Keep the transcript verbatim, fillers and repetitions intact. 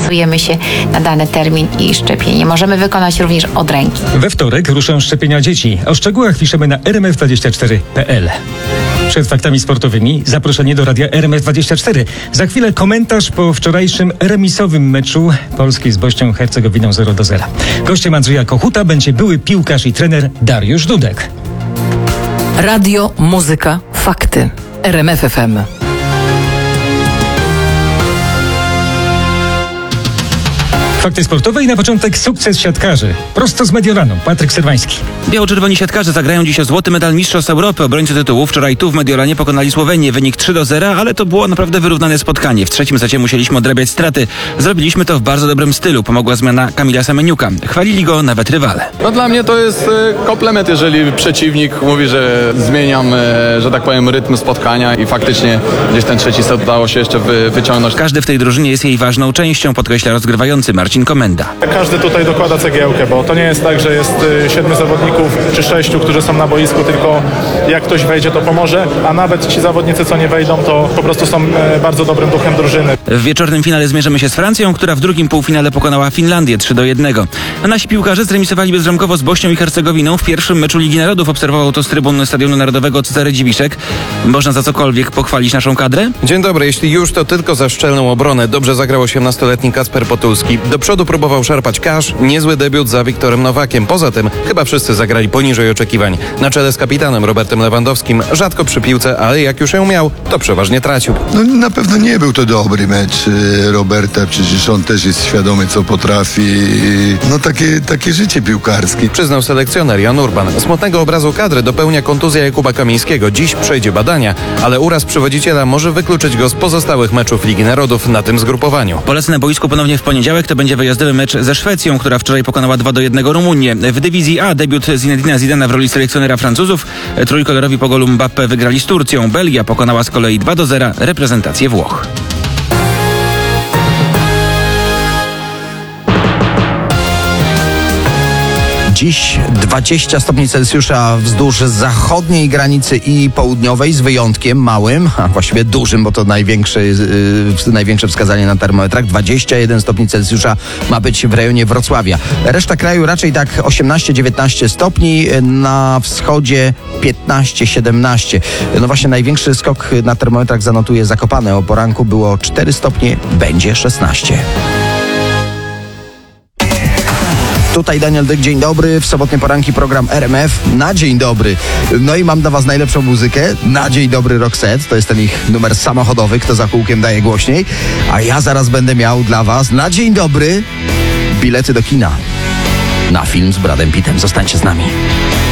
zapisujemy się na dany termin i szczepienie możemy wykonać również od ręki. We wtorek ruszą szczepienia dzieci. O szczegółach piszemy na r m f dwadzieścia cztery kropka p l. Przed faktami sportowymi zaproszenie do radia R M F dwadzieścia cztery. Za chwilę komentarz po wczorajszym remisowym meczu Polski z Bośnią Hercegowiną zero do zera. Gościem Andrzeja Kochuta będzie były piłkarz i trener Dariusz Dudek. Radio, muzyka, fakty. R M F F M. Fakty sportowe i na początek sukces siatkarzy. Prosto z Mediolanu, Patryk Serwański. Biało-czerwoni siatkarze zagrają dziś o złoty medal Mistrzostw Europy. Obrońcy tytułu wczoraj tu w Mediolanie pokonali Słowenię. Wynik trzy do zera, ale to było naprawdę wyrównane spotkanie. W trzecim secie musieliśmy odrabiać straty. Zrobiliśmy to w bardzo dobrym stylu. Pomogła zmiana Kamila Semeniuka. Chwalili go nawet rywale. No dla mnie to jest komplement, jeżeli przeciwnik mówi, że zmieniam, że tak powiem, rytm spotkania i faktycznie gdzieś ten trzeci set udało się jeszcze wy, wyciągnąć. Każdy w tej drużynie jest jej ważną częścią, podkreśla rozgrywający Marcin Komenda. Każdy tutaj dokłada cegiełkę, bo to nie jest tak, że jest siedmiu zawodników czy sześciu, którzy są na boisku, tylko jak ktoś wejdzie, to pomoże, a nawet ci zawodnicy, co nie wejdą, to po prostu są bardzo dobrym duchem drużyny. W wieczornym finale zmierzymy się z Francją, która w drugim półfinale pokonała Finlandię trzy do jednego. A nasi piłkarze zremisowali bezbramkowo z Bośnią i Hercegowiną w pierwszym meczu Ligi Narodów. Obserwował to z trybun Stadionu Narodowego Cezary Dziwiszek. Można za cokolwiek pochwalić naszą kadrę? Dzień dobry, jeśli już, to tylko za szczelną obronę. Dobrze zagrał osiemnastoletni Kacper Potulski. Do przodu próbował szarpać Kasz. Niezły debiut za Wiktorem Nowakiem. Poza tym chyba wszyscy zagrali poniżej oczekiwań. Na czele z kapitanem Robertem Lewandowskim. Rzadko przy piłce, ale jak już ją miał, to przeważnie tracił. No na pewno nie był to dobry mecz Roberta. Przecież on też jest świadomy, co potrafi. No takie, takie życie piłkarskie. Przyznał selekcjoner Jan Urban. Smutnego obrazu kadry dopełnia kontuzja Jakuba Kamińskiego. Dziś przejdzie badania, ale uraz przywodziciela może wykluczyć go z pozostałych meczów Ligi Narodów na tym zgrupowaniu. Polecę na boisku ponownie w poniedziałek. To będzie wyjazdowy mecz ze Szwecją, która wczoraj pokonała dwa do jednego Rumunię. W dywizji A debiut Zinedina Zidana w roli selekcjonera Francuzów. Trójkolorowi po golu Mbappé wygrali z Turcją. Belgia pokonała z kolei dwa do zera reprezentację Włoch. Dziś dwadzieścia stopni Celsjusza wzdłuż zachodniej granicy i południowej, z wyjątkiem małym, a właściwie dużym, bo to największe, yy, największe wskazanie na termometrach. dwadzieścia jeden stopni Celsjusza ma być w rejonie Wrocławia. Reszta kraju raczej tak osiemnaście dziewiętnaście stopni, na wschodzie piętnaście siedemnaście. No właśnie największy skok na termometrach zanotuje Zakopane. O poranku było cztery stopnie, będzie szesnaście. Tutaj Daniel Dyk, dzień dobry. W sobotnie poranki program R M F na dzień dobry. No i mam dla was najlepszą muzykę. Na dzień dobry Roxette. To jest ten ich numer samochodowy, kto za kółkiem daje głośniej. A ja zaraz będę miał dla was na dzień dobry bilety do kina na film z Bradem Pittem. Zostańcie z nami.